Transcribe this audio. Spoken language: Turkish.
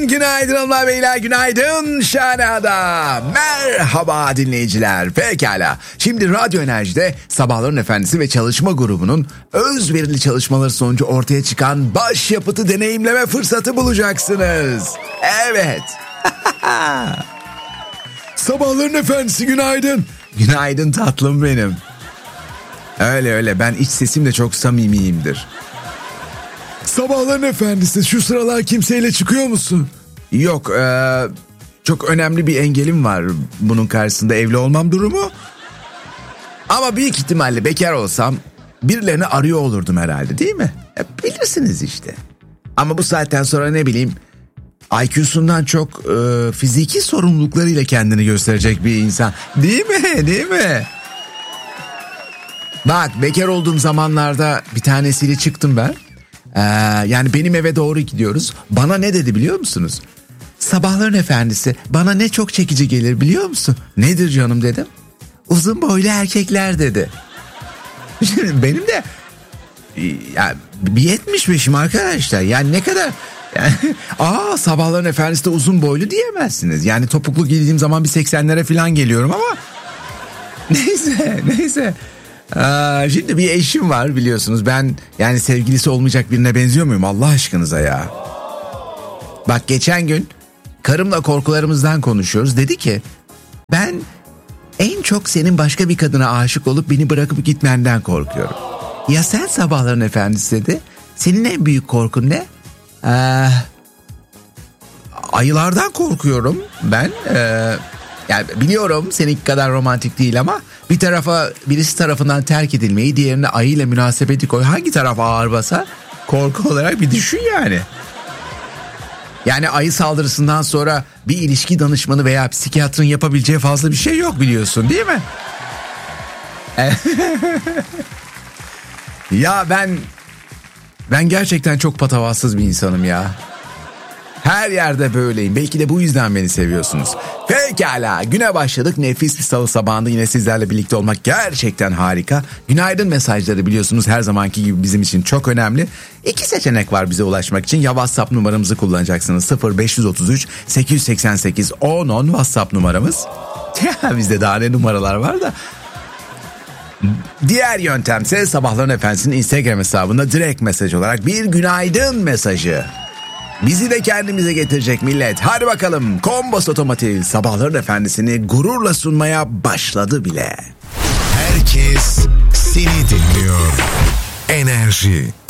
günaydın hanımlar beyler, günaydın Şanada. Merhaba dinleyiciler. Pekala. Şimdi Radyo Enerji'de Sabahların Efendisi ve Çalışma Grubu'nun özverili çalışmaları sonucu ortaya çıkan başyapıtı deneyimleme fırsatı bulacaksınız. Evet. Sabahların Efendisi günaydın. Günaydın tatlım benim. Öyle ben iç sesimle çok samimiyimdir. Sabahların Efendisi, şu sıralar kimseyle çıkıyor musun? Yok, çok önemli bir engelim var bunun karşısında, evli olmam durumu. Ama büyük ihtimalle bekar olsam birilerini arıyor olurdum herhalde, değil mi? Bilirsiniz işte. Ama bu saatten sonra ne bileyim, IQ'sundan çok fiziki sorumluluklarıyla kendini gösterecek bir insan. Değil mi? Bak, bekar olduğum zamanlarda bir tanesiyle çıktım ben. Yani benim eve doğru gidiyoruz. Bana ne dedi biliyor musunuz? Sabahların Efendisi, bana ne çok çekici gelir biliyor musun? Nedir canım dedim. Uzun boylu erkekler dedi. Benim de ya, 1.75'im arkadaşlar. Yani ne kadar... Yani, Sabahların Efendisi de uzun boylu diyemezsiniz. Yani topuklu giydiğim zaman bir 80'lere falan geliyorum ama... Neyse. Şimdi bir eşim var biliyorsunuz. Ben yani sevgilisi olmayacak birine benziyor muyum Allah aşkınıza ya? Bak, geçen gün karımla korkularımızdan konuşuyoruz. Dedi ki, ben en çok senin başka bir kadına aşık olup beni bırakıp gitmenden korkuyorum. Ya sen Sabahların Efendisi dedi. Senin en büyük korkun ne? Ayılardan korkuyorum ben. Yani biliyorum seninki kadar romantik değil ama bir tarafa birisi tarafından terk edilmeyi, diğerine ayıyla münasebeti koy. Hangi taraf ağır basar? Korku olarak bir düşün yani. Yani ayı saldırısından sonra bir ilişki danışmanı veya psikiyatrın yapabileceği fazla bir şey yok biliyorsun, değil mi? Ya ben gerçekten çok patavatsız bir insanım ya. Her yerde böyleyim. Belki de bu yüzden beni seviyorsunuz. Pekala, güne başladık. Nefis bir salı sabahında yine sizlerle birlikte olmak gerçekten harika. Günaydın mesajları biliyorsunuz her zamanki gibi bizim için çok önemli. 2 seçenek var bize ulaşmak için. Ya WhatsApp numaramızı kullanacaksınız. 0533 888 1010 WhatsApp numaramız. Bizde daha ne numaralar var da. Diğer yöntemse Sabahların Efendisi'nin Instagram hesabında direkt mesaj olarak bir günaydın mesajı. Bizi de kendimize getirecek millet. Hadi bakalım, Kombos Otomotiv Sabahların Efendisi'ni gururla sunmaya başladı bile. Herkes seni dinliyor. Enerji.